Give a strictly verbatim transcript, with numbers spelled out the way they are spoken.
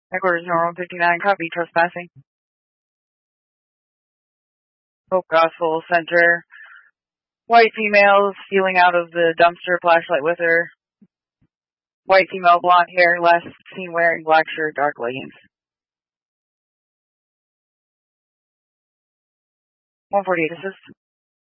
Headquarters Normal fifty-nine, copy, trespassing. Hope Gospel Center. White female stealing out of the dumpster, flashlight with her. White female, blonde hair, last seen wearing black shirt, dark leggings. one forty-eight, assist.